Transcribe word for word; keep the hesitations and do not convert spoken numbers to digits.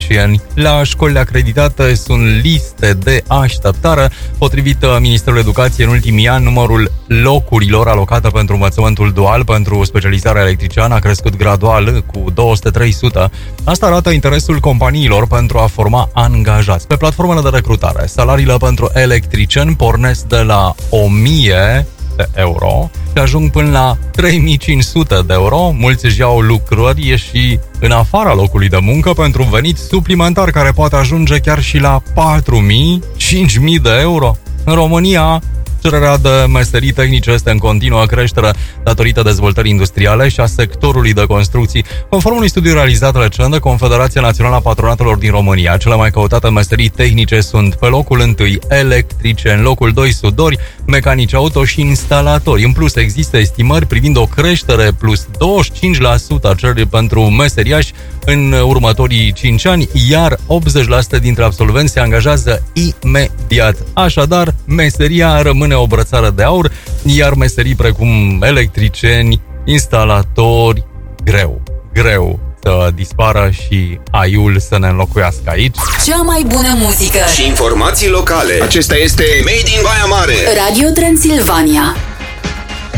electricieni. La școlile acreditate sunt liste de așteptare. Potrivit Ministerului Educației, în ultimii ani, numărul locurilor alocate pentru învățământul dual pentru specializarea electriciană a crescut gradual cu două sute trei sute. Asta arată interesul companiilor pentru a forma angajați. Pe platformele de recrutare, salariile pentru electricieni pornesc de la o mie de euro și ajung până la trei mii cinci sute de euro. Mulți își iau lucrări și în afara locului de muncă pentru un venit suplimentar care poate ajunge chiar și la patru mii - cinci mii de euro. În România, cererea de meserii tehnice este în continuă creștere datorită dezvoltării industriale și a sectorului de construcții. Conform unui studiu realizat recent de Confederația Națională a Patronatelor din România, cele mai căutate meserii tehnice sunt pe locul întâi electrice, în locul doi sudori, mecanici auto și instalatori. În plus, există estimări privind o creștere plus douăzeci și cinci la sută a cererii pentru meseriași în următorii cinci ani, iar optzeci la sută dintre absolvenți se angajează imediat. Așadar, meseria rămâne o brățară de aur, iar meserii precum electricieni, instalatori, greu, greu să dispară și aiul să ne înlocuiască aici. Cea mai bună muzică și informații locale. Acesta este Made in Baia Mare. Radio Transilvania.